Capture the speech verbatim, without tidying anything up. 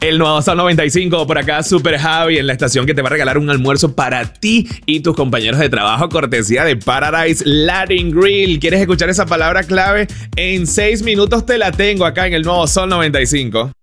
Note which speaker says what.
Speaker 1: El nuevo Sol noventa y cinco, por acá Super Javi en la estación que te va a regalar un almuerzo para ti y tus compañeros de trabajo, cortesía de Paradise Latin Grill. ¿Quieres escuchar esa palabra clave? En seis minutos te la tengo acá en el nuevo Sol noventa y cinco.